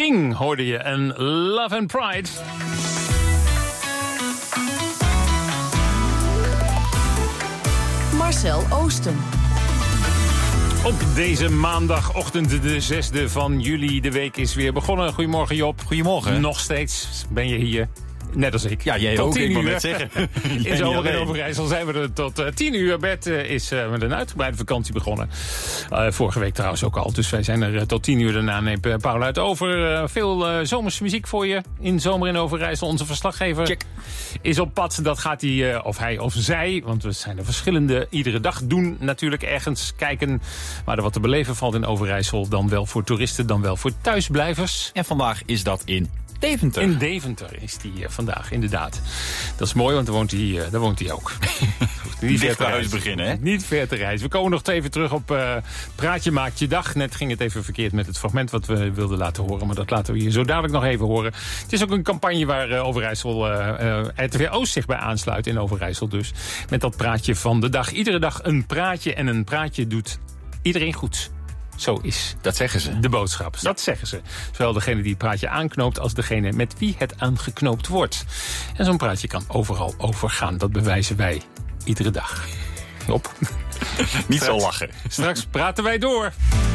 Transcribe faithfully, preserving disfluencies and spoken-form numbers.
King hoorde je en Love and Pride. Marcel Oosten. Op deze maandagochtend, de zesde van juli, de week is weer begonnen. Goedemorgen Job. Goedemorgen. Nog steeds ben je hier. Net als ik. Ja, jij tot ook, tien ik moet uur. net zeggen. In Zomer in Overijssel zijn we er tot uh, tien uur. Bert uh, is uh, met een uitgebreide vakantie begonnen. Uh, vorige week trouwens ook al. Dus wij zijn er uh, tot tien uur. Daarna neemt uh, Paul uit over. Uh, veel uh, zomerse muziek voor je in Zomer in Overijssel. Onze verslaggever Check. is op pad. Dat gaat hij, uh, of hij of zij, want we zijn er verschillende, iedere dag doen. Natuurlijk ergens kijken waar er wat te beleven valt in Overijssel. Dan wel voor toeristen, dan wel voor thuisblijvers. En vandaag is dat in Deventer. In Deventer is die uh, vandaag, inderdaad. Dat is mooi, want daar woont hij, uh, daar woont hij ook. Niet ver te huis beginnen, hè? Niet ver te reizen. We komen nog even terug op uh, Praatje Maakt Je Dag. Net ging het even verkeerd met het fragment wat we wilden laten horen. Maar dat laten we hier zo dadelijk nog even horen. Het is ook een campagne waar uh, Overijssel, uh, uh, R T V Oost zich bij aansluit. In Overijssel dus. Met dat praatje van de dag. Iedere dag een praatje. En een praatje doet iedereen goed. Zo is dat zeggen ze. De boodschap. Ja. Dat zeggen ze. Zowel degene die het praatje aanknoopt als degene met wie het aangeknoopt wordt. En zo'n praatje kan overal overgaan. Dat bewijzen wij iedere dag. Op. Niet zo lachen. Straks praten wij door.